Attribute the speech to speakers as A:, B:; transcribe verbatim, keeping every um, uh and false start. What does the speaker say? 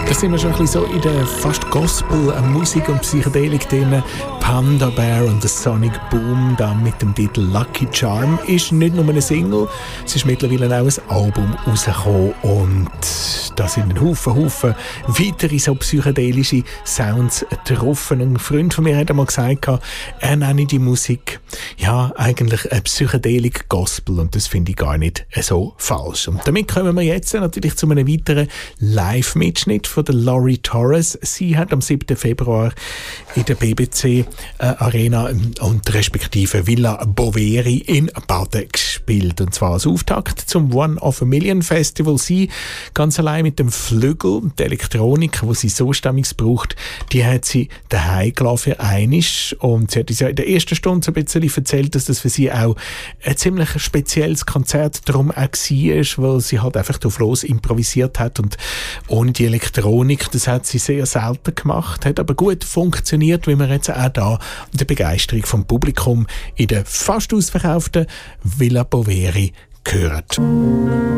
A: Da sind wir schon ein bisschen so in der fast Gospel-Musik und Psychedelik drin. Panda Bear und der Sonic Boom, da mit dem Titel Lucky Charm, ist nicht nur eine Single, es ist mittlerweile auch ein Album rausgekommen und da sind ein Haufen, Haufen weitere so psychedelische Sounds drauf. Ein Freund von mir hat einmal gesagt, er nenne die Musik ja eigentlich ein Psychedelik Gospel und das finde ich gar nicht so falsch. Und damit kommen wir jetzt natürlich zu einem weiteren Live-Mitschnitt von der Laurie Torres. Sie hat am siebten Februar in der B B C äh, Arena und respektive Villa Boveri in Baden gespielt. Und zwar als Auftakt zum One of a Million Festival. Sie ganz allein mit dem Flügel, der Elektronik, die sie so ständig braucht, die hat sie daheim gelassen für einisch. Und sie hat uns ja in der ersten Stunde so ein bisschen erzählt, dass das für sie auch ein ziemlich spezielles Konzert darum auch war, weil sie halt einfach drauf los improvisiert hat und ohne die Elektronik, das hat sie sehr selten gemacht, hat aber gut funktioniert, wie man jetzt auch da der Begeisterung vom Publikum in der fast ausverkauften Villa Boveri gehört.